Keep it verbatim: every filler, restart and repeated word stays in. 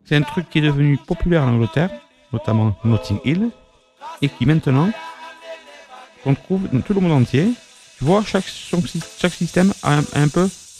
C'est un truc qui est devenu populaire en Angleterre, notamment Notting Hill, et qui maintenant, qu'on trouve dans tout le monde entier. Tu vois, chaque, chaque système a un, a un peu